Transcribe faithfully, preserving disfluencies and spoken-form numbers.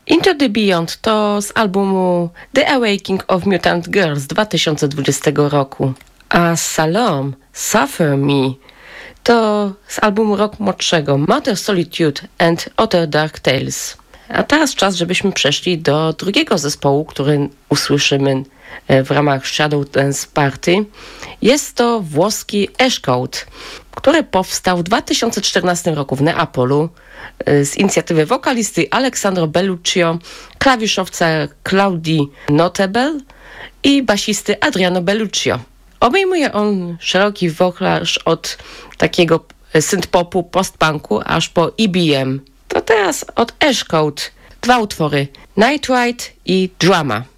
Into the Beyond to z albumu The Awakening of Mutant Girl z dwa tysiące dwudziestego roku, a Salome, Suffer Me to z albumu rok młodszego Mother Solitude and Other Dark Tales. A teraz czas, żebyśmy przeszli do drugiego zespołu, który usłyszymy w ramach Shadow Dance Party. Jest to włoski Ashcode, który powstał w dwa tysiące czternastym roku w Neapolu z inicjatywy wokalisty Alessandro Belluccio, klawiszowca Claudii Notebel i basisty Adriano Belluccio. Obejmuje on szeroki wachlarz od takiego synth-popu, post-punku aż po E B M. To teraz od Ashcode dwa utwory, Night Ride i Drama.